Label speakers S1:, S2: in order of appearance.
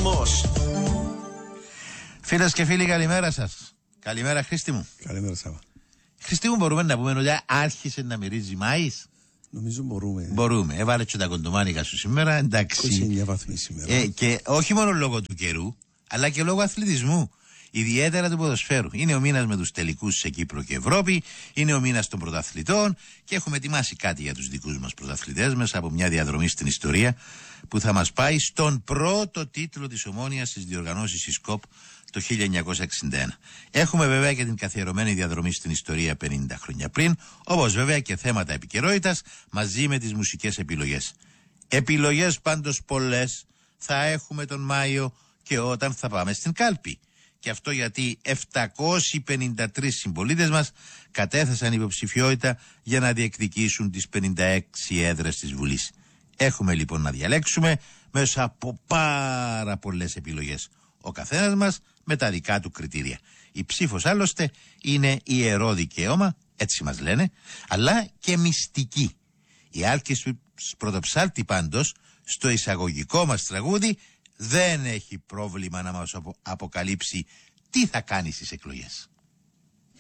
S1: Ρυθμός.
S2: Φίλες και φίλοι, καλημέρα σας. Καλημέρα, Χρήστη μου.
S3: Καλημέρα, Σάβα.
S2: Χρήστη μου, μπορούμε να πούμε ότι άρχισε να μυρίζει Μάης?
S3: Νομίζω μπορούμε.
S2: Μπορούμε. Έβαλε και τα κοντομάνικα σου σήμερα, εντάξει.
S3: 29 βαθμοί σήμερα.
S2: Και όχι μόνο λόγω του καιρού, αλλά και λόγω αθλητισμού. Ιδιαίτερα του ποδοσφαίρου. Είναι ο μήνας με τους τελικούς σε Κύπρο και Ευρώπη, είναι ο μήνας των πρωταθλητών και έχουμε ετοιμάσει κάτι για τους δικούς μας πρωταθλητές μέσα από μια διαδρομή στην ιστορία που θα μας πάει στον πρώτο τίτλο της Ομόνοιας στις διοργανώσεις της ΚΟΠ το 1961. Έχουμε βέβαια και την καθιερωμένη διαδρομή στην ιστορία 50 χρόνια πριν, όπως βέβαια και θέματα επικαιρότητας μαζί με τις μουσικές επιλογές. Επιλογές πάντως πολλές θα έχουμε τον Μάιο και όταν θα πάμε στην κάλπη. Και αυτό γιατί 753 συμπολίτες μας κατέθεσαν υποψηφιότητα για να διεκδικήσουν τις 56 έδρες της Βουλής. Έχουμε λοιπόν να διαλέξουμε μέσα από πάρα πολλές επιλογές. Ο καθένας μας με τα δικά του κριτήρια. Η ψήφος άλλωστε είναι ιερό δικαίωμα, έτσι μας λένε, αλλά και μυστική. Η Άλκης Πρωτοψάλτη πάντως στο εισαγωγικό μας τραγούδι δεν έχει πρόβλημα να μας αποκαλύψει τι θα κάνει στις εκλογές.